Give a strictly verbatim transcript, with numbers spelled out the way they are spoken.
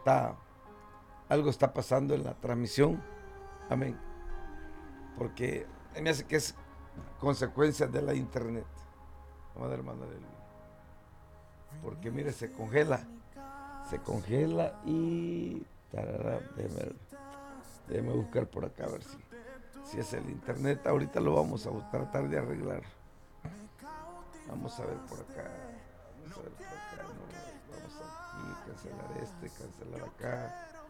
está, algo está pasando en la transmisión. Amén. Porque me hace que es consecuencia de la internet. Vamos a ver, hermano, porque mire, se congela, se congela y tarara, déjeme, déjeme buscar por acá a ver si, si es el internet. Ahorita lo vamos a tratar de arreglar. Vamos a ver por acá. Vamos a ver por acá. No, vamos aquí, cancelar este, cancelar acá.